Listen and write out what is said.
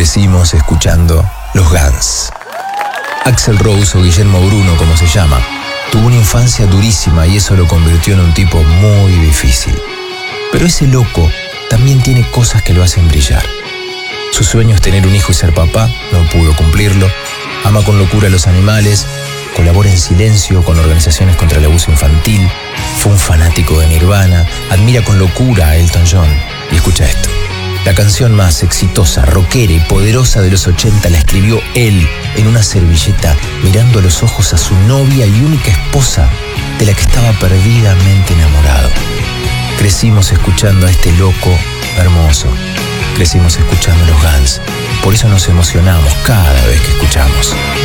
Crecimos escuchando Los Guns. Axl Rose, o Guillermo Bruno como se llama, tuvo una infancia durísima y eso lo convirtió en un tipo muy difícil. Pero ese loco también tiene cosas que lo hacen brillar. Su sueño es tener un hijo y ser papá, no pudo cumplirlo. Ama con locura a los animales, colabora en silencio con organizaciones contra el abuso infantil, fue un fanático de Nirvana, admira con locura a Elton John. Y escucha esto: la canción más exitosa, rockera y poderosa de los 80 la escribió él en una servilleta, mirando a los ojos a su novia y única esposa, de la que estaba perdidamente enamorado. Crecimos escuchando a este loco hermoso. Crecimos escuchando Los Guns. Por eso nos emocionamos cada vez que escuchamos.